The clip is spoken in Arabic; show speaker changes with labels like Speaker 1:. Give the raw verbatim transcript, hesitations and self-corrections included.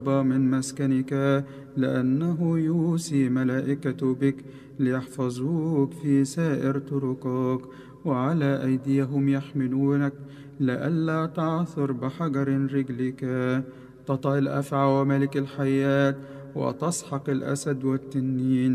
Speaker 1: من مسكنك، لأنه يوصي ملائكة بك ليحفظوك في سائر طرقك، وعلى أيديهم يحملونك لئلا تعثر بحجر رجلك. تطأ الأفعى وملك الحيات، وتسحق الأسد والتنين،